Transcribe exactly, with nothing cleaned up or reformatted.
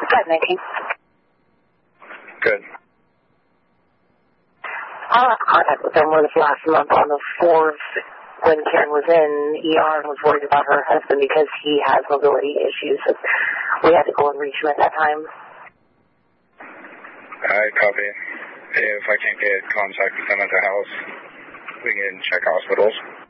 five nineteen. Good. I lost contact with them was last month on the fourth when Karen was in E R and was worried about her husband because he has mobility issues. So we had to go and reach him at that time. I copy. If I can't get contact with them at the house, we can check hospitals.